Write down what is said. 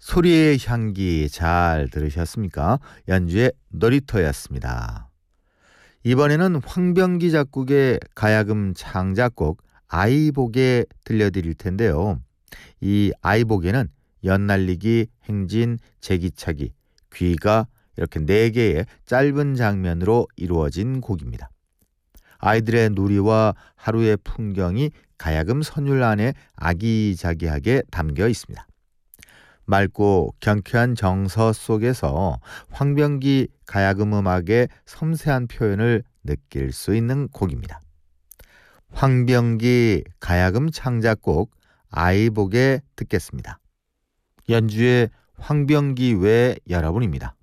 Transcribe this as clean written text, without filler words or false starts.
소리의 향기 잘 들으셨습니까? 연주의 놀이터였습니다. 이번에는 황병기 작곡의 가야금 창작곡 아이보게 들려드릴 텐데요. 이 아이보게는 연날리기, 행진, 제기차기, 귀가 이렇게 4개의 짧은 장면으로 이루어진 곡입니다. 아이들의 놀이와 하루의 풍경이 가야금 선율 안에 아기자기하게 담겨 있습니다. 맑고 경쾌한 정서 속에서 황병기 가야금 음악의 섬세한 표현을 느낄 수 있는 곡입니다. 황병기 가야금 창작곡 아이보게 듣겠습니다. 연주의 황병기 외 여러분입니다.